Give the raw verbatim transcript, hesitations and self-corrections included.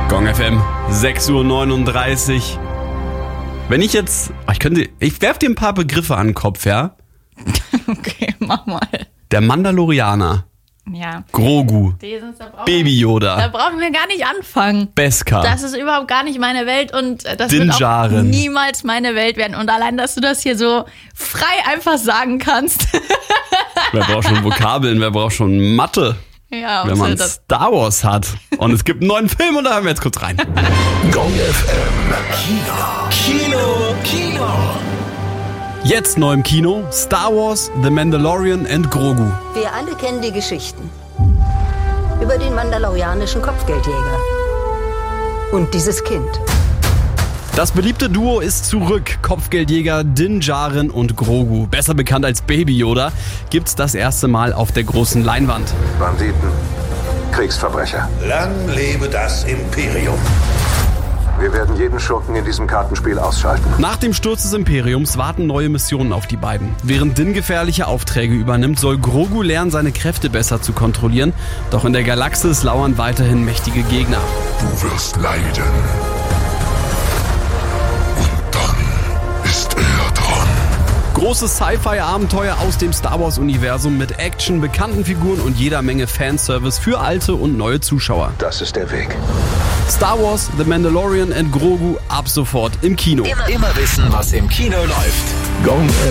Gong F M, sechs Uhr neununddreißig. Wenn ich jetzt, ich könnte, ich werf dir ein paar Begriffe an den Kopf, ja? Okay, mach mal. Der Mandalorianer, Ja. Grogu, Dieses, da brauchen Baby Da Yoda, brauchen wir gar nicht anfangen. Beskar, Das ist überhaupt gar nicht meine Welt und das Din wird auch Djarin. niemals meine Welt werden. Und allein, dass du das hier so frei einfach sagen kannst. wer braucht schon Vokabeln, wer braucht schon Mathe, Ja, wenn was man soll das? Star Wars hat. Und es gibt einen neuen Film und da hören wir jetzt kurz rein. Gong F M. Kino. Kino. Kino. Jetzt neu im Kino, Star Wars, The Mandalorian and Grogu. Wir alle kennen die Geschichten über den mandalorianischen Kopfgeldjäger und dieses Kind. Das beliebte Duo ist zurück. Kopfgeldjäger Din Djarin und Grogu, besser bekannt als Baby Yoda, gibt's das erste Mal auf der großen Leinwand. Banditen, Kriegsverbrecher. Lang lebe das Imperium. Wir werden jeden Schurken in diesem Kartenspiel ausschalten. Nach dem Sturz des Imperiums warten neue Missionen auf die beiden. Während Din gefährliche Aufträge übernimmt, soll Grogu lernen, seine Kräfte besser zu kontrollieren. Doch in der Galaxis lauern weiterhin mächtige Gegner. Du wirst leiden. Und dann ist er dran. Großes Sci-Fi-Abenteuer aus dem Star Wars-Universum mit Action, bekannten Figuren und jeder Menge Fanservice für alte und neue Zuschauer. Das ist der Weg. Star Wars, The Mandalorian and Grogu ab sofort im Kino. Immer, immer wissen, was im Kino läuft. Gong